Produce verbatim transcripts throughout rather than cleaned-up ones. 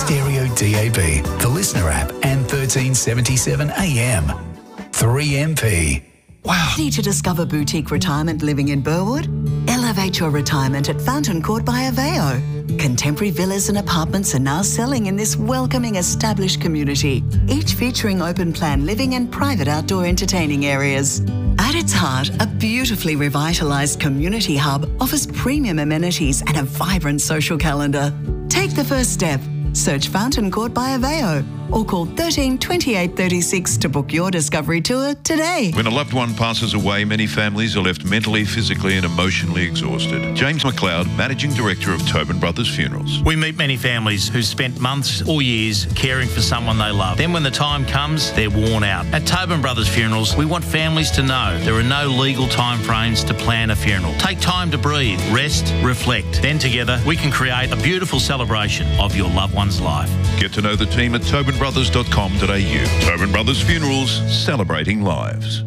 Stereo D A B, the Listener app, and thirteen seventy-seven A M. three M P. Wow. Ready to discover boutique retirement living in Burwood? Elevate your retirement at Fountain Court by Aveo. Contemporary villas and apartments are now selling in this welcoming established community, each featuring open plan living and private outdoor entertaining areas. At its heart, a beautifully revitalised community hub offers premium amenities and a vibrant social calendar. Take the first step. Search Fountain Court by Aveo or call thirteen twenty-eight thirty-six to book your discovery tour today. When a loved one passes away, many families are left mentally, physically and emotionally exhausted. James McLeod, Managing Director of Tobin Brothers Funerals. We meet many families who spent months or years caring for someone they love. Then when the time comes, they're worn out. At Tobin Brothers Funerals, we want families to know there are no legal timeframes to plan a funeral. Take time to breathe, rest, reflect. Then together, we can create a beautiful celebration of your loved one's life. Get to know the team at tobin brothers dot com dot a u. Tobin Brothers Funerals, celebrating lives.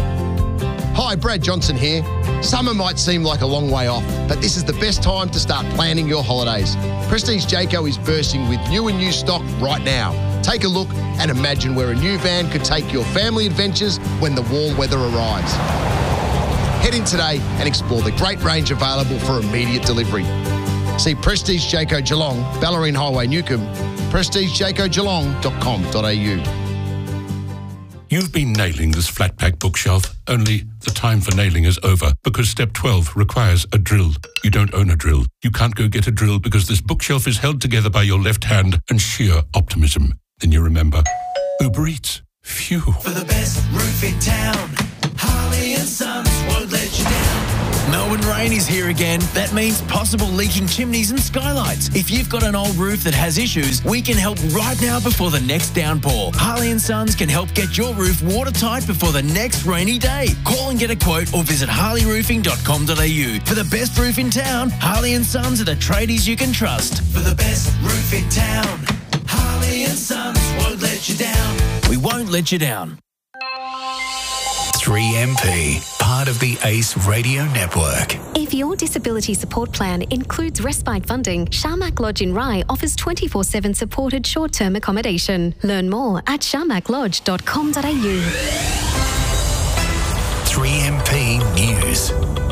Hi, Brad Johnson here. Summer might seem like a long way off, but this is the best time to start planning your holidays. Prestige Jayco is bursting with new and used stock right now. Take a look and imagine where a new van could take your family adventures when the warm weather arrives. Head in today and explore the great range available for immediate delivery. See Prestige Jayco Geelong, Ballerine Highway, Newcomb, prestige jayco geelong dot com dot a u. You've been nailing this flat pack bookshelf, only the time for nailing is over because step twelve requires a drill. You don't own a drill. You can't go get a drill because this bookshelf is held together by your left hand and sheer optimism. Then you remember, Uber Eats. Phew. For the best roof in town, Harley and Sons won't let you down. Melbourne rain is here again. That means possible leaking chimneys and skylights. If you've got an old roof that has issues, we can help right now before the next downpour. Harley and Sons can help get your roof watertight before the next rainy day. Call and get a quote or visit harley roofing dot com dot a u. For the best roof in town, Harley and Sons are the tradies you can trust. For the best roof in town, Harley and Sons won't let you down. We won't let you down. three M P, part of the ACE Radio Network. If your disability support plan includes respite funding, Sharmak Lodge in Rye offers twenty-four seven supported short-term accommodation. Learn more at sharmak lodge dot com dot a u. three M P News.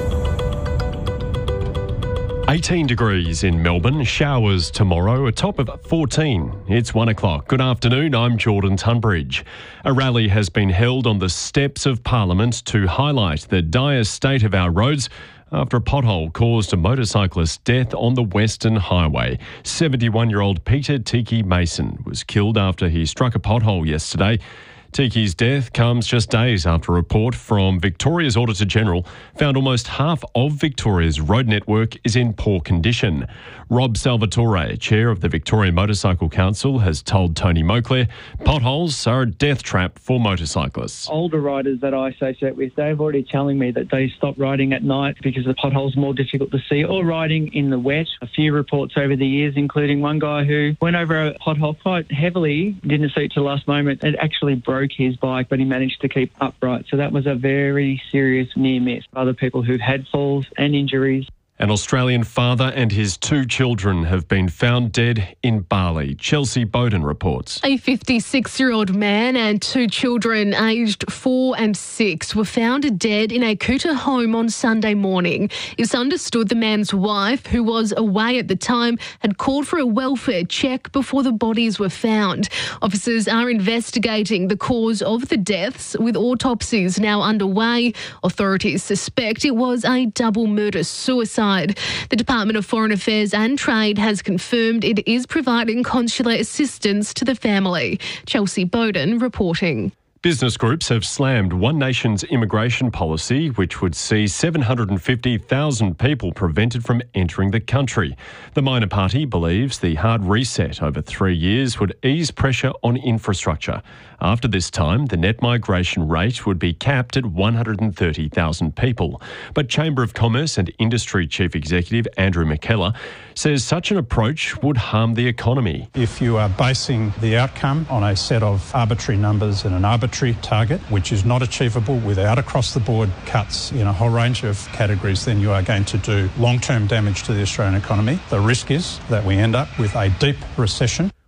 eighteen degrees in Melbourne, showers tomorrow, a top of fourteen. It's one o'clock. Good afternoon, I'm Jordan Tunbridge. A rally has been held on the steps of Parliament to highlight the dire state of our roads after a pothole caused a motorcyclist's death on the Western Highway. seventy-one-year-old Peter Tiki Mason was killed after he struck a pothole yesterday. Tiki's death comes just days after a report from Victoria's Auditor-General found almost half of Victoria's road network is in poor condition. Rob Salvatore, chair of the Victoria Motorcycle Council, has told Tony Moclair potholes are a death trap for motorcyclists. Older riders that I associate with, they've already telling me that they stop riding at night because the potholes are more difficult to see, or riding in the wet. A few reports over the years, including one guy who went over a pothole quite heavily, didn't see it to the last moment, and actually broke his bike, but he managed to keep upright. So that was a very serious near miss. Other people who've had falls and injuries. An Australian father and his two children have been found dead in Bali. Chelsea Bowden reports. A fifty-six-year-old man and two children aged four and six were found dead in a Kuta home on Sunday morning. It's understood the man's wife, who was away at the time, had called for a welfare check before the bodies were found. Officers are investigating the cause of the deaths, with autopsies now underway. Authorities suspect it was a double murder-suicide. The Department of Foreign Affairs and Trade has confirmed it is providing consular assistance to the family. Chelsea Bowden reporting. Business groups have slammed One Nation's immigration policy, which would see seven hundred fifty thousand people prevented from entering the country. The minor party believes the hard reset over three years would ease pressure on infrastructure. After this time, the net migration rate would be capped at one hundred thirty thousand people. But Chamber of Commerce and Industry Chief Executive Andrew McKellar says such an approach would harm the economy. If you are basing the outcome on a set of arbitrary numbers and an arbitrary target, which is not achievable without across-the-board cuts in a whole range of categories, then you are going to do long-term damage to the Australian economy. The risk is that we end up with a deep recession.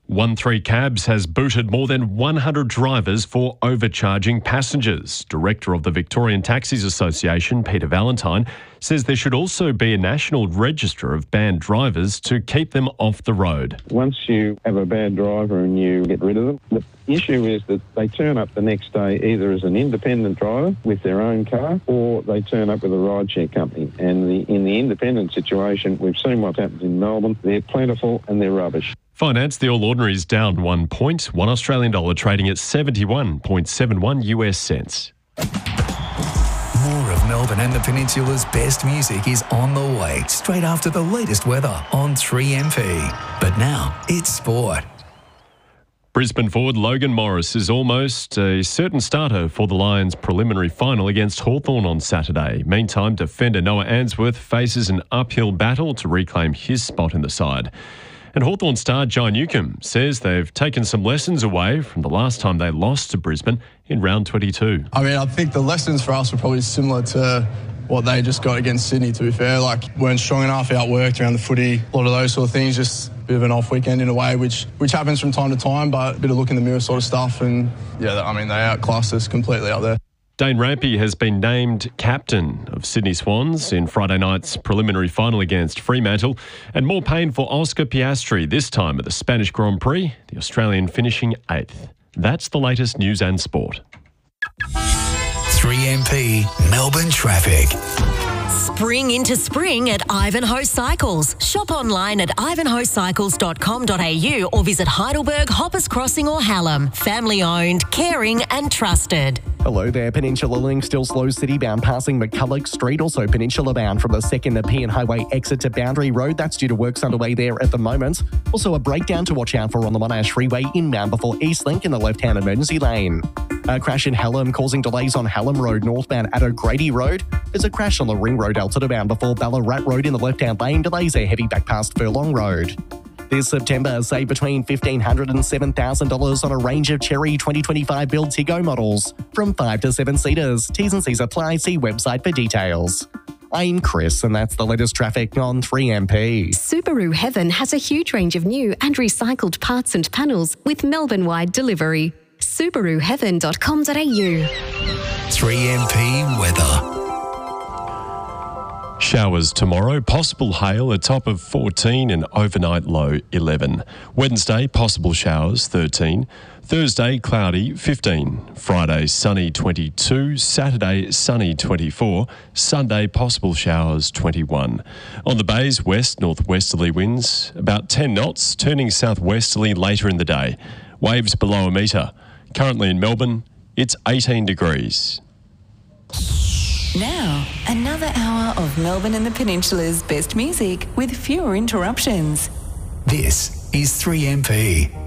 one three Cabs has booted more than one hundred drivers for overcharging passengers. Director of the Victorian Taxis Association, Peter Valentine, says there should also be a national register of banned drivers to keep them off the road. Once you have a bad driver and you get rid of them, the issue is that they turn up the next day either as an independent driver with their own car or they turn up with a rideshare company. And the, in the independent situation, we've seen what happens in Melbourne. They're plentiful and they're rubbish. Finance, the All Ordinary's down one point, one Australian dollar trading at seventy-one point seven one U S cents. More of Melbourne and the Peninsula's best music is on the way, straight after the latest weather on three M P. But now, it's sport. Brisbane forward Logan Morris is almost a certain starter for the Lions' preliminary final against Hawthorn on Saturday. Meantime, defender Noah Answorth faces an uphill battle to reclaim his spot in the side. And Hawthorn star Jai Newcombe says they've taken some lessons away from the last time they lost to Brisbane in round twenty-two. I mean, I think the lessons for us were probably similar to what they just got against Sydney, to be fair. Like, weren't strong enough, outworked around the footy, a lot of those sort of things, just a bit of an off weekend in a way, which which happens from time to time, but a bit of look in the mirror sort of stuff. And, yeah, I mean, they outclassed us completely up there. Dane Rampy has been named captain of Sydney Swans in Friday night's preliminary final against Fremantle. And more pain for Oscar Piastri, this time at the Spanish Grand Prix, the Australian finishing eighth. That's the latest news and sport. three M P Melbourne traffic. Spring into spring at Ivanhoe Cycles. Shop online at ivanhoe cycles dot com dot a u or visit Heidelberg, Hoppers Crossing or Hallam. Family owned, caring and trusted. Hello there, Peninsula Link still slow city-bound passing McCulloch Street, also Peninsula-bound from the second Nepean Highway exit to Boundary Road. That's due to works underway there at the moment. Also a breakdown to watch out for on the Monash Freeway inbound before Eastlink in the left-hand emergency lane. A crash in Hallam causing delays on Hallam Road northbound at O'Grady Road. There's a crash on the Ring Road Altitude bound before Ballarat Road in the left-hand lane. Delays are heavy back past Furlong Road. This September, save between fifteen hundred dollars and seven thousand dollars on a range of Cherry twenty twenty-five build Tiggo models from five to seven seaters. T's and C's apply. See website for details. I'm Chris, and that's the latest traffic on three M P. Subaru Heaven has a huge range of new and recycled parts and panels with Melbourne-wide delivery. subaru heaven dot com dot a u. three M P weather. Showers tomorrow, possible hail, a top of fourteen and overnight low eleven. Wednesday, possible showers thirteen. Thursday, cloudy fifteen. Friday, sunny twenty-two. Saturday, sunny twenty-four. Sunday, possible showers twenty-one. On the bays, west northwesterly winds about ten knots, turning southwesterly later in the day. Waves below a metre. Currently in Melbourne, it's eighteen degrees. Now, another hour of Melbourne and the Peninsula's best music with fewer interruptions. This is three M P.